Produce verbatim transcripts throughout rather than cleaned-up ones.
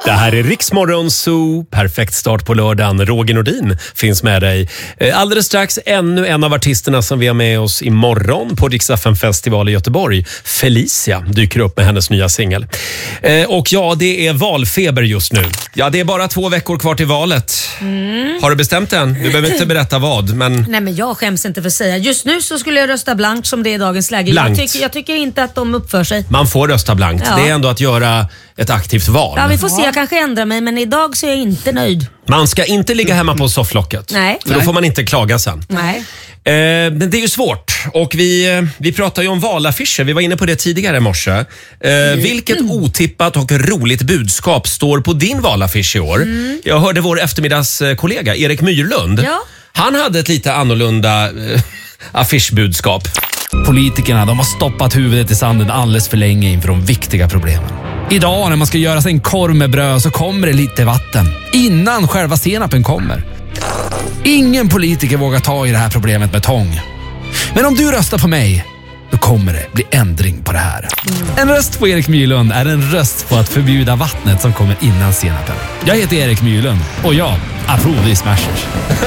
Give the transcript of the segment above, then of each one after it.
Det här är Riksmorgon Zoo, perfekt start på lördagen. Roger Nordin finns med dig. Alldeles strax ännu en av artisterna som vi har med oss imorgon på Rix F M-festival i Göteborg. Felicia dyker upp med hennes nya singel. Och ja, det är valfeber just nu. Ja, det är bara två veckor kvar till valet. Mm. Har du bestämt än? Du behöver inte berätta vad, men... Nej, men jag skäms inte för att säga. Just nu så skulle jag rösta blankt som det är i dagens läge. Blankt. Jag tycker, jag tycker inte att de uppför sig. Man får rösta blankt. Ja. Det är ändå att göra ett aktivt val. Ja, vi får se. Jag kanske ändrar mig, men idag så är jag inte nöjd. Man ska inte ligga hemma på sofflocket. Nej. För då får man inte klaga sen. Nej. Eh, men det är ju svårt. Och vi, vi pratar ju om valaffischer. Vi var inne på det tidigare i morse. Eh, mm. Vilket otippat och roligt budskap står på din valaffisch i år? Mm. Jag hörde vår eftermiddagskollega Erik Myrlund. Ja. Han hade ett lite annorlunda eh, affischbudskap. Politikerna, de har stoppat huvudet i sanden alldeles för länge inför de viktiga problemen. Idag när man ska göra sig en korv med bröd så kommer det lite vatten innan själva senapen kommer. Ingen politiker vågar ta i det här problemet med tång. Men om du röstar på mig, då kommer det bli ändring på det här. En röst på Erik Myrlund är en röst på att förbjuda vattnet som kommer innan senapen. Jag heter Erik Myrlund och jag approve these measures.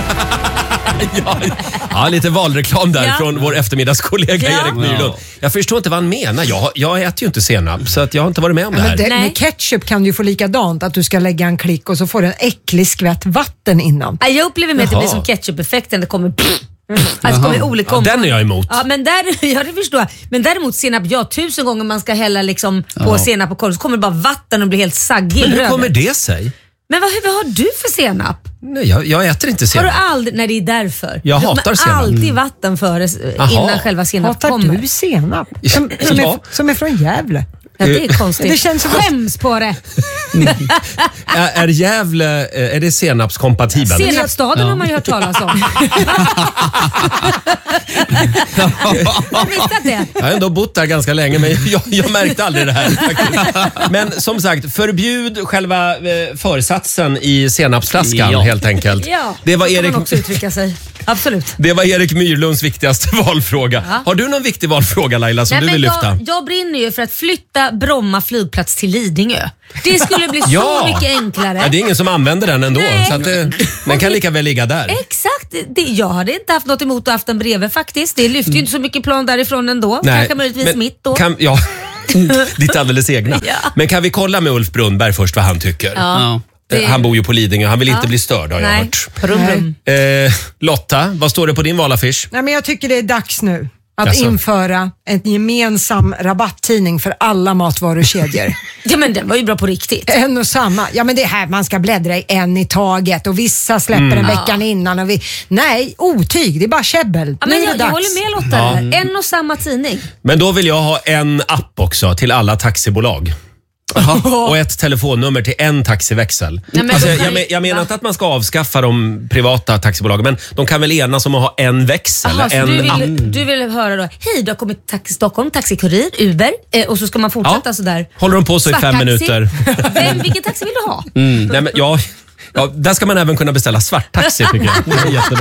ja, ja, lite valreklam där ja. från vår eftermiddagskollega ja. Erik Myrlund. Jag förstår inte vad han menar. Jag, jag äter ju inte senap, så att jag har inte varit med om det här. Men det, med ketchup kan du ju få likadant, att du ska lägga en klick och så får du en äcklig skvätt vatten innan. Jag upplever med att det blir som ketchup-effekten. Det kommer... Alltså kommer olika ja, den är jag emot. Ja, men där, ja, det förstår jag. Men däremot senap, ja, tusen gånger man ska hälla liksom på ja. senap på korv så kommer det bara vatten och blir helt saggig. Men hur kommer det sig? Men vad, vad har du för senap? Nej, jag, jag äter inte senap. Har du aldrig, nej det är därför. Jag du hatar senap. alltid vatten före innan själva senap hatar kommer. Hatar du senap? Som, som, ja. är, som är från Gävle. Ja, det är konstigt. Det känns som skäms på det. är, är Gävle, är det senapskompatibelt? Senapsstaden ja. har man ju hört talas om. Jag visste det. Jag har ändå bott där ganska länge, men jag, jag märkte aldrig det här. Men som sagt, förbjud själva försatsen i senapsflaskan ja. helt enkelt. Ja, det var så Erik... kan man också uttrycka sig. Absolut. Det var Erik Myrlunds viktigaste valfråga. Ja. Har du någon viktig valfråga, Laila, som Nej, du vill jag, lyfta? Jag brinner ju för att flytta Bromma flygplats till Lidingö. Det skulle bli ja. så mycket enklare. Ja, det är ingen som använder den ändå. Nej. Så att det, den kan lika väl ligga där. Exakt. Det, jag hade inte haft något emot att ha haft en bredvid faktiskt. Det lyfter ju inte så mycket plan därifrån ändå. Nej. Kanske möjligtvis men, mitt då. Kan, ja, ditt alldeles egna. Ja. Men kan vi kolla med Ulf Brunnberg först vad han tycker? Ja. Det... Han bor ju på Lidingö. Han vill ja. inte bli störd, har jag Nej. hört. Brum, brum. Eh, Lotta, vad står det på din valaffisch? Nej, men jag tycker det är dags nu att Jaså. införa en gemensam rabatttidning för alla matvarukedjor. Ja, men den var ju bra på riktigt. En och samma. Ja, men det här man ska bläddra i en i taget och vissa släpper mm. en veckan ja. innan. Och vi... Nej, otyg. Det är bara käbbel. Ja, nu men är jag, det jag dags. håller med Lotta. Ja. En och samma tidning. Men då vill jag ha en app också till alla taxibolag. Och ett telefonnummer till en taxiväxel. Nej, alltså, jag, jag, jag menar inte att man ska avskaffa de privata taxibolagen, men de kan väl enas om att ha en växel. Aha, en du, vill, app. du vill höra då, hej, du har kommit Taxi Stockholm, Taxikurir, Uber eh, och så ska man fortsätta ja. sådär. Håller de på så i fem minuter. Vem, vilken taxi vill du ha? Mm. Nej, men, ja, ja, där ska man även kunna beställa svarttaxi tycker jag. Det är jättebra.